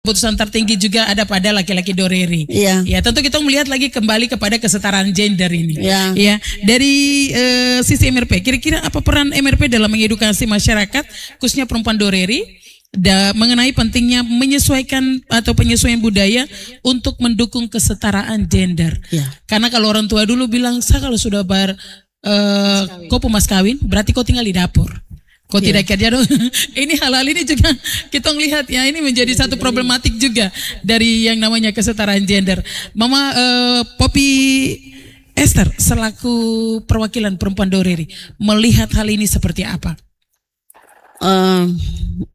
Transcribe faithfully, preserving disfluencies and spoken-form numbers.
Putusan tertinggi juga ada pada laki-laki doreri. Iya. Ya, tentu kita melihat lagi kembali kepada kesetaraan gender ini. Iya. Ya, dari uh, sisi M R P, kira-kira apa peran M R P dalam mengedukasi masyarakat, khususnya perempuan doreri, da, mengenai pentingnya menyesuaikan atau penyesuaian budaya untuk mendukung kesetaraan gender. Iya. Karena kalau orang tua dulu bilang, saya kalau sudah bar uh, kau pemas kawin, berarti kau tinggal di dapur. Kok yeah. tidak kerja dong? Ini hal-hal ini juga kita melihat ya, ini menjadi satu problematik juga dari yang namanya kesetaraan gender. Mama uh, Poppy Esther selaku perwakilan perempuan doreri melihat hal ini seperti apa? Uh,